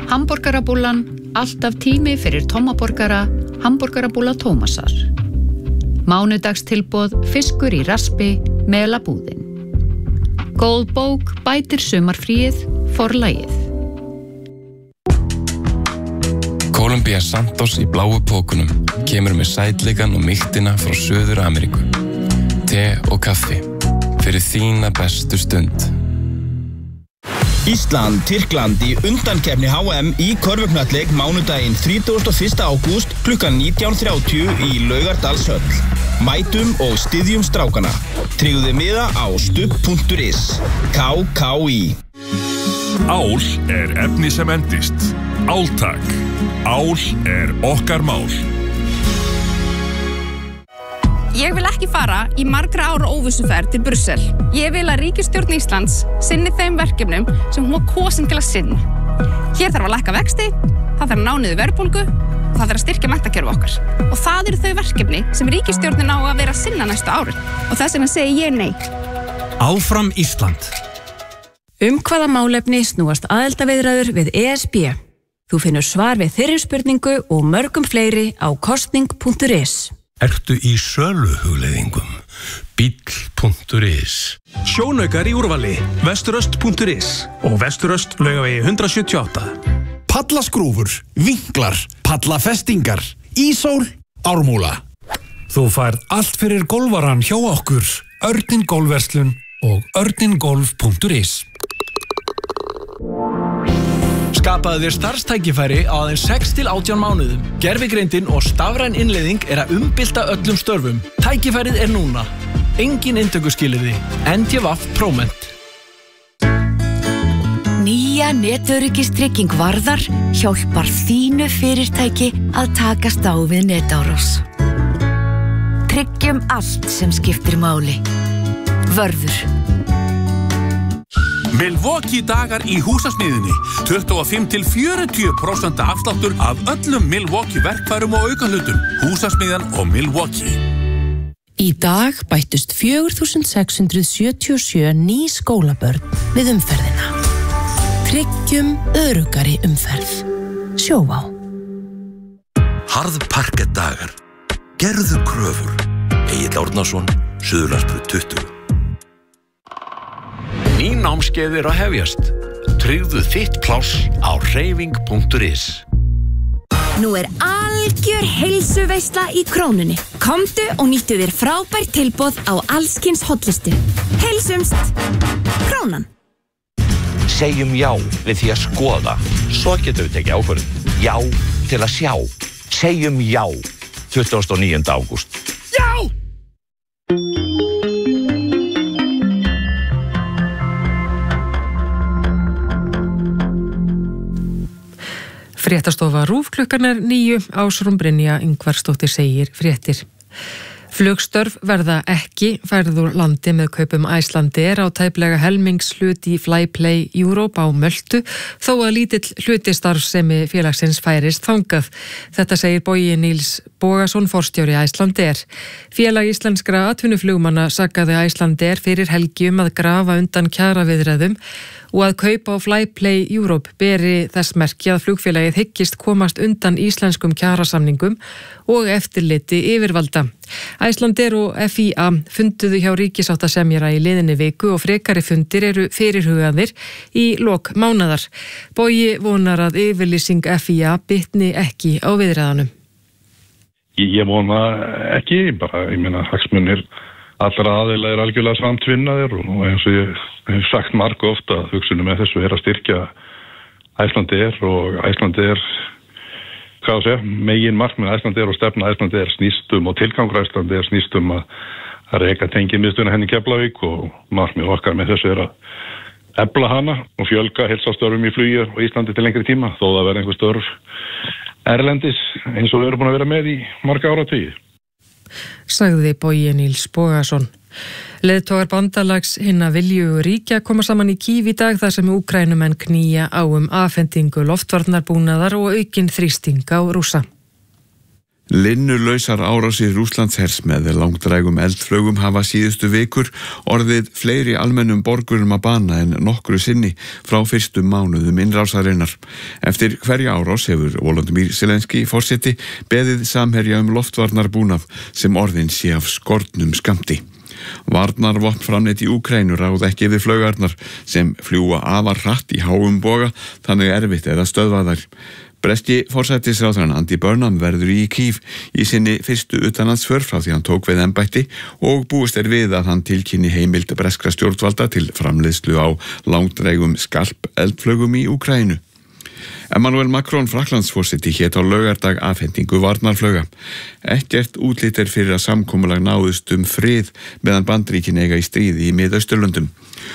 Hamborgarabúllan, alltaf tími fyrir tómaborgara, hamborgarabúlla Tómasar. Mánudagstilboð, fiskur í raspi, melabúðin. Góð bók bætir sumarfríið, forlagið. Columbia Santos í bláu pókunum kemur með sætleikan og mýktina frá Suður Ameríku. Te og kaffi fyrir þína bestu stund. Ísland, Tyrkland í undankeppni HM í körfuknattleik mánudaginn 31. ágúst klukkan 19:30 í Laugardalshöll. Mætum og styðjum strákana. Tryggðu miða á stubb.is. KKÍ. Ál efni sem endist. Áltak. Ál okkar mál. Ég vil ekki fara í margra ára óvissuferð til Brussel. Ég vil að ríkisstjórn Íslands sinni þeim verkefnum sem hún var kosin til að sinna. Hér þarf að lækka vexti, það þarf að ná niður verðbólgu og það þarf að styrkja menntakerfi okkar. Og það eru þau verkefni sem ríkisstjórnin á að vera að sinna næstu árin. Og þess vegna segi ég nei. Áfram Ísland. Hvaða málefni snúast aðildarviðræður við ESB? Þú finnur svar við þeirri spurningu og mörgum fleiri á kosning.is. Ertu í söluhugleiðingum? Bíll.is. Sjónaukar í úrvali, vesturöst.is og Vesturöst Laugavegi 178. Pallaskrúfur, vinklar, pallafestingar, ísól, ármúla. Þú færð allt fyrir golfaran hjá okkur, Örnin Golfverslun og örningolf.is. Skapaðu þér starfstækifæri á aðeins 6 til 18 mánuðum. Gervigreindin og stafræn innleiðing að umbylta öllum störfum. Tækifærið núna. Engin inntökuskilyrði. NTVAF Proment. Nýja netöryggistrygging Varðar hjálpar þínu fyrirtæki að takast á við netárás. Tryggjum allt sem skiptir máli. Vörður. Milwaukee dagar í húsasmiðinni. 25–40% afsláttur af öllum Milwaukee verkfærum og aukahlutum. Húsasmiðjan og Milwaukee. Í dag bættust 4.677 ný skólabörn við umferðina. Tryggjum öruggari umferð. Sjóvá. Harðparkettdagar. Gerðu kröfur. Egill Árnason, Suðurlandsbraut 20. Ný námskeið að hefjast. Tryggðu þitt pláss á hreyfing.is. Nú algjör heilsuveisla í Krónunni. Komdu og nýttu þér frábært tilboð á allskyns hotlistu. Heilsumst! Krónan. Segjum já við því að skoða. Svo getum við tekið ákvörðun. Já til að sjá. Segjum já. 29. ágúst. Já! Fréttastofa RÚV klukkan 9, Ásrún Brynja Ingvarsdóttir segir fréttir. Flugstörf verða ekki færð úr landi með kaupum Icelandair á tæplega helmingshlut í Flyplay Europe á Möltu, þó að lítill hluti starfsemi félagsins færist þangað. Þetta segir Bogi Níls Bogason, forstjóri Icelandair. Félag íslenskra atvinnuflugmanna sakaði Icelandair fyrir helgi að grafa undan kjaraviðræðum og að kaupa á Flyplay Europe beri þess merki að flugfélagið hyggist komast undan íslenskum kjarasamningum og eftirliti yfirvalda. Icelandair og FIA funduðu hjá ríkisáttasemjara í liðinni viku og frekari fundir eru fyrirhugaðir í lok mánaðar. Bogi vonar að yfirlýsing FIA bitni ekki á viðræðanum. Ég vona ekki, ég meina hagsmunir allra aðila algjörlega samtvinnaðir og eins og ég hef sagt margu ofta að hugsunum með þessu að styrkja Icelandair og Icelandair, megin markmið Icelandair og stefna Icelandair snýstum og tilgangur Icelandair snýstum að reka tengimiðstöðina henni í Keflavík og markmið okkar með þessu að efla hana og fjölga heilsastörfum í flugi og Íslandi til lengri tíma þó það verði einhver störf erlendis eins og við erum búin að vera með í marga áratugi. Sagði Bogi Níls Bogason. Leiðtogar bandalags hinna viljugu ríkja koma saman í Kív í dag þar sem Úkraínumenn knýja á afhendingu loftvarnarbúnaðar og aukinn þrýsting á Rússa. Linnulausar árásir Rússlandshers með langdrægum eldflögum hafa síðustu vikur orðið fleiri almennum borgurum að bana en nokkru sinni frá fyrstu mánuðum innrásarinnar. Eftir hverja árás hefur Volodymyr Zelenský forseti beðið samherja loftvarnarbúnað sem orðin sé af skornum skammti. Varnarvopn framleitt í Úkraínu ráða ekki við flaugarnar sem fljúga afar hratt í háum boga, þannig erfitt eða stöðva þær. Breski forsætisráðherrann Andy Burnham verður í Kyiv í sinni fyrstu utanlandsför frá því hann tók við embætti og búist við að hann tilkynni heimild breskra stjórnvalda til framleiðslu á langdrægum skarp eldflögum í Úkraínu. Emmanuel Macron Frakklandsforseti hét á laugardag afhendingu varnarflauga. Ekkert útlit fyrir að samkomulag náðust frið meðan Bandaríkin eiga í stríði í Miðausturlöndum.